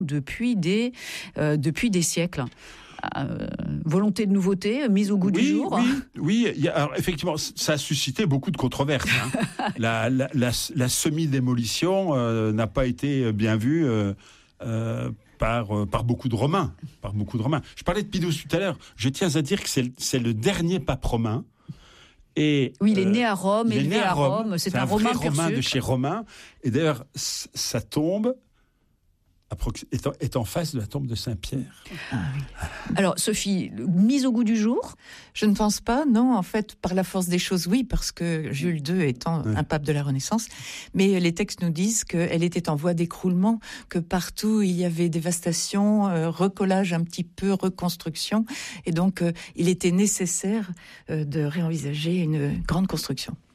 depuis des siècles. Volonté de nouveauté, mise au goût du jour. Oui. Alors, effectivement, ça a suscité beaucoup de controverses. La semi-démolition n'a pas été bien vue par beaucoup de Romains. Je parlais de Pidus tout à l'heure. Je tiens à dire que c'est le dernier pape romain. Et, il est né à Rome, élevé à Rome. C'est un Romain vrai Romain de chez Romain. Et d'ailleurs, sa tombe est en face de la tombe de Saint-Pierre. Alors, Sophie, mise au goût du jour ? Je ne pense pas, non. En fait, par la force des choses, oui, parce que Jules II étant un pape de la Renaissance. Mais les textes nous disent qu'elle était en voie d'écroulement, que partout il y avait dévastation, recollage un petit peu, reconstruction. Et donc, il était nécessaire de réenvisager une grande construction.